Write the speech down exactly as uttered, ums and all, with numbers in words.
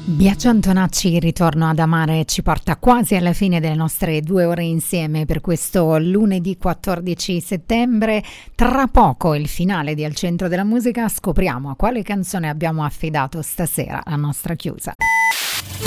Biagio Antonacci, il ritorno ad amare, ci porta quasi alla fine delle nostre due ore insieme per questo lunedì quattordici settembre. Tra poco il finale di Al Centro della Musica, scopriamo a quale canzone abbiamo affidato stasera la nostra chiusa.